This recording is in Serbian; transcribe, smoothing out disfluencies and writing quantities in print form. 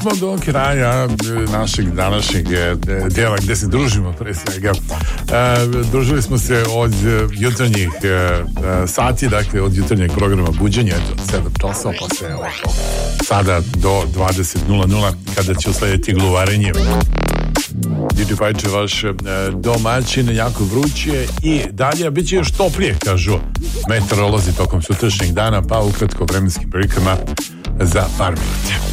smo do kraja našeg današnjeg dijela gdje se družimo pre svega. Družili smo se od jutarnjih sati, dakle od jutarnjeg programa Buđenja, eto 7 časova, pa se sada do 20.00 kada će uslediti gluvarenje. DJ Pajče, vaš domaćin, jako vruće i dalje, bit će još toplije, kažu meteorolozi tokom sutrašnjeg dana, pa ukratko vremenskim prilikama za par minuta.